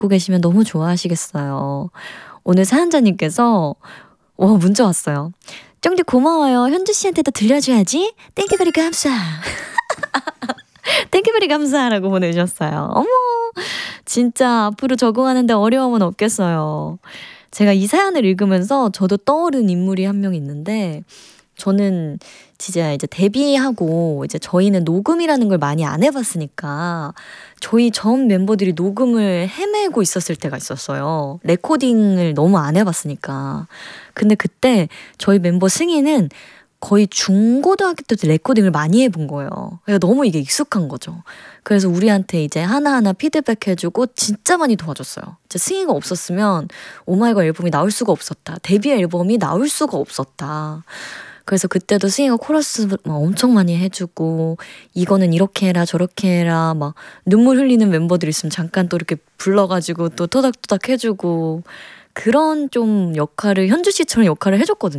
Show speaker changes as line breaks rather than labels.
듣고 계시면 너무 좋아하시겠어요. 오늘 사연자님께서 문자 왔어요. 쫑디 고마워요. 현주 씨한테도 들려줘야지. 땡큐 베리 감사. 땡큐 베리 감사라고 보내주셨어요. 어머, 진짜 앞으로 적응하는데 어려움은 없겠어요. 제가 이 사연을 읽으면서 저도 떠오른 인물이 한 명 있는데, 저는 진짜 이제 데뷔하고 이제 저희는 녹음이라는 걸 많이 안 해봤으니까 저희 전 멤버들이 녹음을 헤매고 있었을 때가 있었어요. 레코딩을 너무 안 해봤으니까. 근데 그때 저희 멤버 승희는 거의 중고등학교 때부터 레코딩을 많이 해본 거예요. 그래서 너무 이게 익숙한 거죠. 그래서 우리한테 이제 하나하나 피드백해주고 진짜 많이 도와줬어요. 진짜 승희가 없었으면 오마이걸 앨범이 나올 수가 없었다. 데뷔 앨범이 나올 수가 없었다. 그래서 그때도 승희가 코러스 막 엄청 많이 해주고, 이거는 이렇게 해라 저렇게 해라, 막 눈물 흘리는 멤버들 있으면 잠깐 또 이렇게 불러가지고 또 토닥토닥 해주고, 그런 좀 역할을 현주 씨처럼 역할을 해줬거든요.